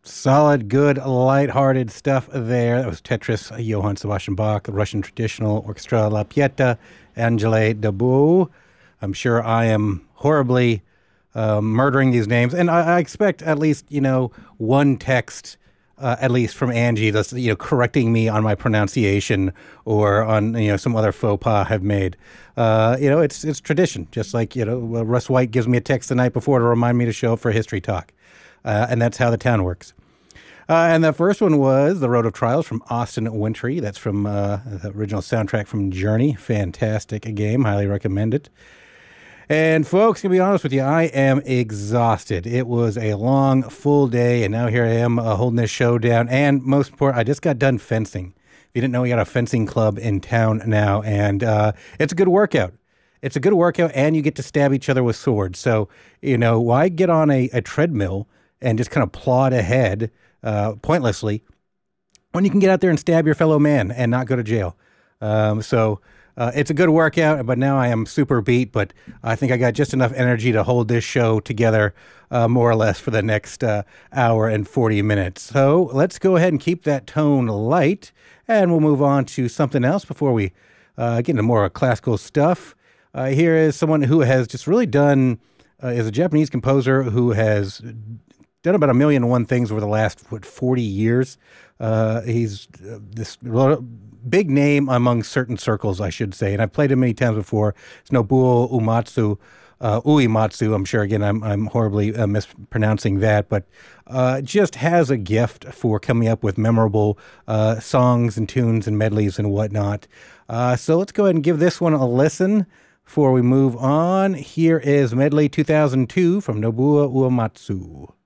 Solid, good, light-hearted stuff there. That was Tetris, Johann Sebastian Bach, Russian Traditional Orchestra, La Pieta, Angele Debout. I'm sure I am horribly murdering these names, and I expect at least, one text, at least from Angie, that's, correcting me on my pronunciation or on, some other faux pas I've made. It's tradition, just like, Russ White gives me a text the night before to remind me to show up for History Talk. And that's how the town works. And the first one was The Road of Trials from Austin Wintory. That's from the original soundtrack from Journey. Fantastic game. Highly recommend it. And folks, to be honest with you, I am exhausted. It was a long, full day, and now here I am holding this show down. And most important, I just got done fencing. If you didn't know, we got a fencing club in town now, and it's a good workout. It's a good workout, and you get to stab each other with swords. So, why get on a treadmill and just kind of plod ahead pointlessly when you can get out there and stab your fellow man and not go to jail? It's a good workout, but now I am super beat, but I think I got just enough energy to hold this show together more or less for the next hour and 40 minutes. So let's go ahead and keep that tone light, and we'll move on to something else before we get into more classical stuff. Here is someone who has just really done, is a Japanese composer who has done about 1,000,001 things over the last 40 years. He's this big name among certain circles, I should say, and I've played him many times before. It's Nobuo Uematsu. I'm sure, again, I'm horribly mispronouncing that, but just has a gift for coming up with memorable songs and tunes and medleys and whatnot. So let's go ahead and give this one a listen before we move on. Here is Medley 2002 from Nobuo Uematsu.